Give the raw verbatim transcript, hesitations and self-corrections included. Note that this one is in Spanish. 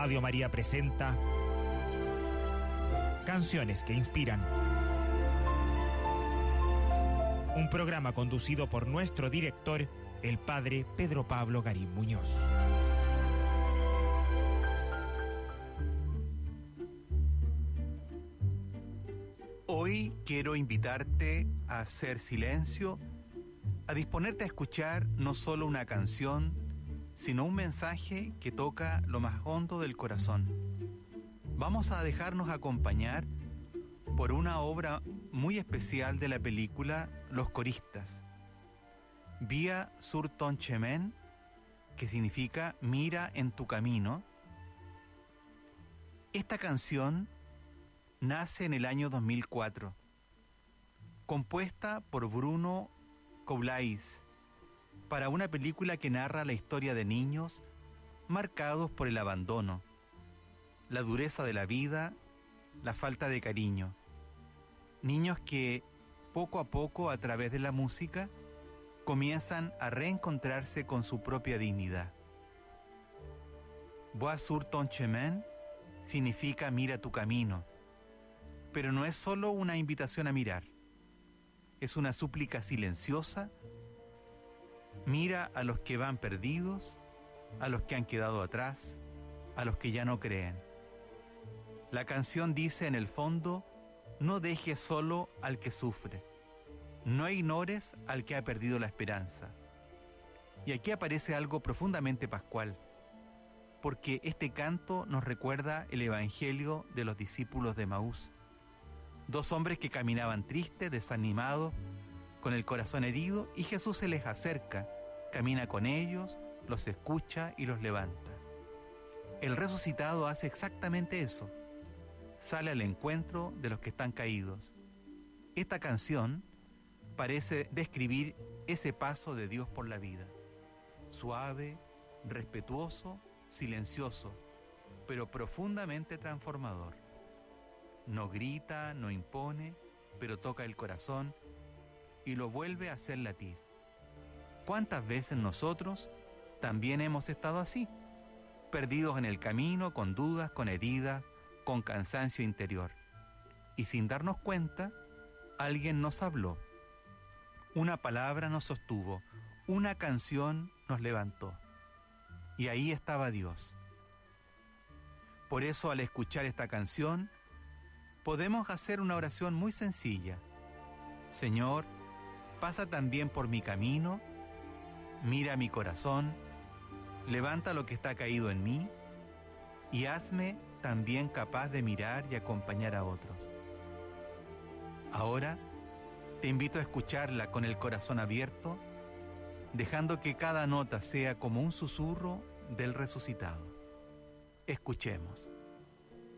Radio María presenta Canciones que Inspiran. Un programa conducido por nuestro director, el padre Pedro Pablo Garín Muñoz. Hoy quiero invitarte a hacer silencio, a disponerte a escuchar no solo una canción, sino un mensaje que toca lo más hondo del corazón. Vamos a dejarnos acompañar por una obra muy especial de la película Los Coristas, Via sur ton chemin, que significa mira en tu camino. Esta canción nace en el año dos mil cuatro, compuesta por Bruno Coulais, para una película que narra la historia de niños marcados por el abandono, la dureza de la vida, la falta de cariño. Niños que, poco a poco, a través de la música, comienzan a reencontrarse con su propia dignidad. Vois sur ton chemin significa mira tu camino, pero no es solo una invitación a mirar, es una súplica silenciosa. Mira a los que van perdidos, a los que han quedado atrás, a los que ya no creen. La canción dice en el fondo: no dejes solo al que sufre, no ignores al que ha perdido la esperanza. Y aquí aparece algo profundamente pascual, porque este canto nos recuerda el evangelio de los discípulos de Emaús, dos hombres que caminaban tristes, desanimados, con el corazón herido, y Jesús se les acerca, camina con ellos, los escucha y los levanta. El resucitado hace exactamente eso, sale al encuentro de los que están caídos. Esta canción parece describir ese paso de Dios por la vida, suave, respetuoso, silencioso, pero profundamente transformador. No grita, no impone, pero toca el corazón y lo vuelve a hacer latir. ¿Cuántas veces nosotros también hemos estado así, perdidos en el camino, con dudas, con heridas, con cansancio interior? Y sin darnos cuenta, alguien nos habló, una palabra nos sostuvo, una canción nos levantó. Y ahí estaba Dios. Por eso, al escuchar esta canción, podemos hacer una oración muy sencilla. Señor, pasa también por mi camino, mira mi corazón, levanta lo que está caído en mí y hazme también capaz de mirar y acompañar a otros. Ahora te invito a escucharla con el corazón abierto, dejando que cada nota sea como un susurro del resucitado. Escuchemos.